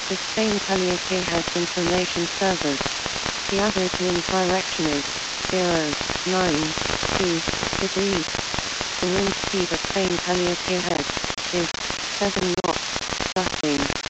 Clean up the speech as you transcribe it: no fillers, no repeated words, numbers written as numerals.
to Spain-Palia Heads information servers. The average wind direction is 0.92 degrees. The wind speed at Spain-Palia Heads is 7 knots, gusting